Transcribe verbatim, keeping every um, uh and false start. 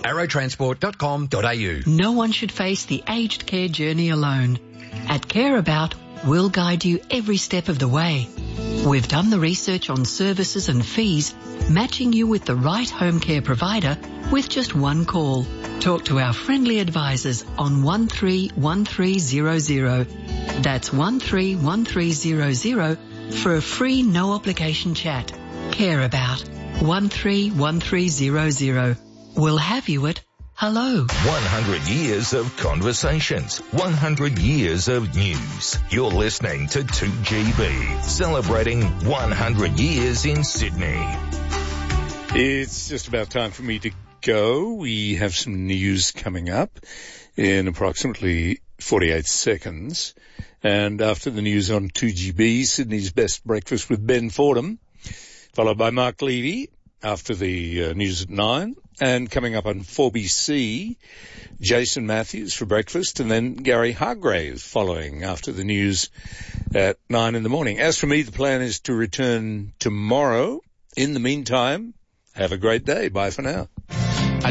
arrow transport dot com dot a u. No one should face the aged care journey alone. At Care About, we'll guide you every step of the way. We've done the research on services and fees, matching you with the right home care provider with just one call. Talk to our friendly advisors on one three one three zero zero. That's one three one three zero zero for a free no obligation chat. Care About one three one three zero zero. We'll have you at hello. one hundred years of conversations, one hundred years of news. You're listening to two G B, celebrating one hundred years in Sydney. It's just about time for me to go. We have some news coming up in approximately forty-eight seconds. And after the news on two G B, Sydney's Best Breakfast with Ben Fordham, followed by Mark Levy after the uh, news at nine. And coming up on four B C, Jason Matthews for breakfast, and then Gary Hargrave following after the news at nine in the morning. As for me, the plan is to return tomorrow. In the meantime, have a great day. Bye for now.